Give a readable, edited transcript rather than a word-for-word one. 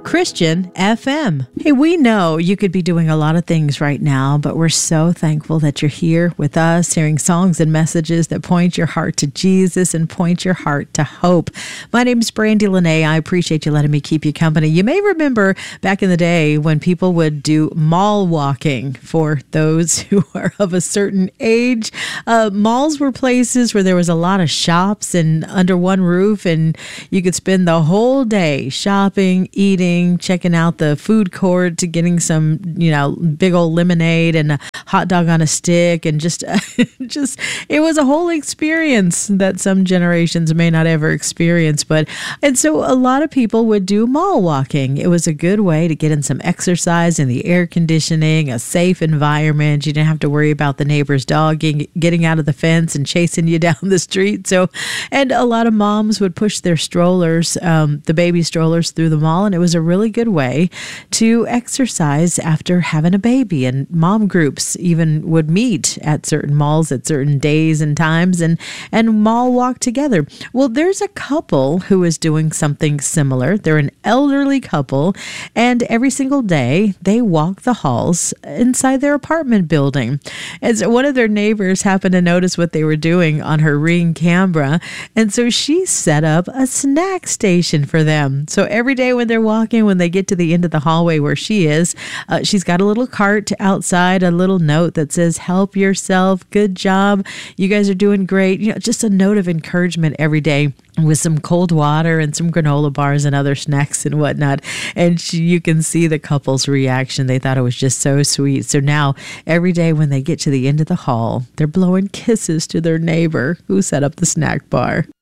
Christian FM. Hey, we know you could be doing a lot of things right now, but we're so thankful that you're here with us, hearing songs and messages that point your heart to Jesus and point your heart to hope. My name is Brandy Lene. I appreciate you letting me keep you company. You may remember back in the day when people would do mall walking. For those who are of a certain age, malls were places where there was a lot of shops and under one roof, and you could spend the whole day shopping, eating, checking out the food court, to getting some, big old lemonade and a hot dog on a stick, and just it was a whole experience that some generations may not ever experience. And so a lot of people would do mall walking. It was a good way to get in some exercise in the air conditioning, a safe environment. You didn't have to worry about the neighbor's dog getting out of the fence and chasing you down the street. And a lot of moms would push their strollers, the baby strollers, through the mall, and it was a really good way to exercise after having a baby. And mom groups even would meet at certain malls at certain days and times and mall walk together. Well, there's a couple who is doing something similar. They're an elderly couple, and every single day they walk the halls inside their apartment building. And so one of their neighbors happened to notice what they were doing on her Ring camera, and so she set up a snack station for them. So every day when they're walking, when they get to the end of the hallway where she is, she's got a little cart outside, a little note that says, "Help yourself, good job, you guys are doing great." Just a note of encouragement every day, with some cold water and some granola bars and other snacks and whatnot. And you can see the couple's reaction. They thought it was just so sweet. So now every day when they get to the end of the hall, they're blowing kisses to their neighbor who set up the snack bar.